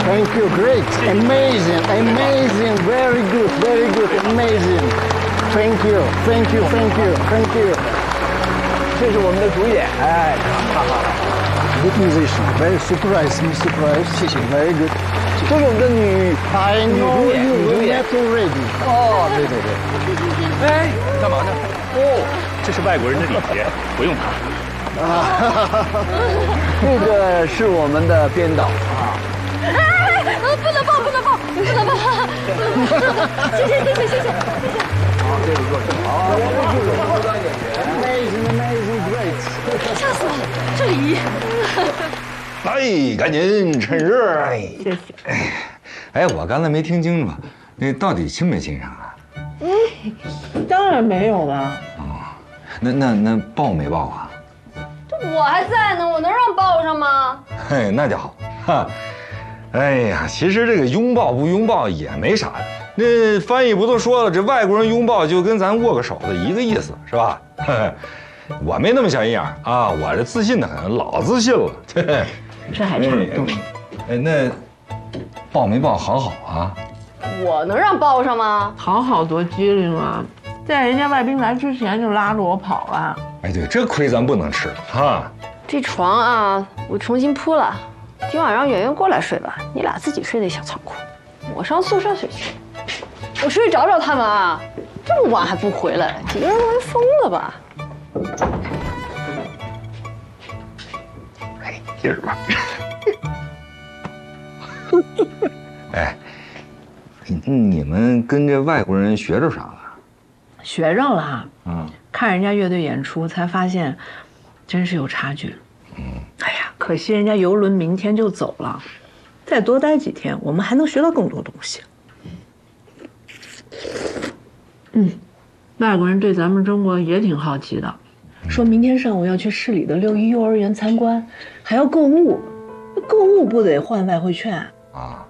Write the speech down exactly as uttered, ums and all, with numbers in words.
Thank you, great, amazing, amazing, very good, very good, amazing. Thank you, thank you, thank you, thank you. 这是我们的主演，哎，哈哈。 Good musician, very surprised, me surprised. 谢谢 Very good. 这是我们的女 I 女 know 主演， you 女主 will 演 not already. 哦，对对对。哎，干嘛呢？哦， 这是外国人的礼节，不用怕。 这个是我们的编导啊。 哎，不能抱，不能抱，不能抱。谢谢，谢谢，谢谢，谢谢。 好，这个过程好，这是我们的演员。 Amazing, amazing, great. 吓死我了，这礼仪。 来，赶紧趁热。哎， 谢谢。 哎，我刚才没听清楚，那到底亲没亲上啊？ 哎，当然没有了。 哦，那那那抱没抱啊？ 这我还在呢，我能让抱上吗？ 嘿，那就好哈。哎呀，其实这个拥抱不拥抱也没啥的。那翻译不都说了，这外国人拥抱就跟咱握个手的一个意思，是吧？我没那么小心眼儿啊，我这自信的很，老自信了。 这还差不多。 哎，那抱没抱好好啊？ 我能让抱上吗？ 好好多机灵啊，在人家外宾来之前就拉着我跑了。 哎，对，这亏咱不能吃哈。 这床啊，我重新铺了，今晚让圆圆过来睡吧，你俩自己睡那小仓库，我上宿舍睡去。我出去找找他们啊，这么晚还不回来，几个人玩疯了吧？ 哎，接着吧。哎，你你们跟这外国人学着啥了？ 学着了， 嗯， 看人家乐队演出才发现，真是有差距。嗯，哎呀，可惜人家游轮明天就走了，再多待几天，我们还能学到更多东西。嗯，外国人对咱们中国也挺好奇的，说明天上午要去市里的六一幼儿园参观，还要购物，购物不得换外汇券啊？